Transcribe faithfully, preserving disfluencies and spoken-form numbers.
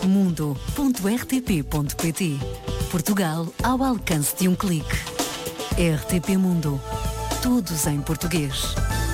mundo ponto r t p ponto p t. Portugal ao alcance de um clique. R T P Mundo. Todos em português.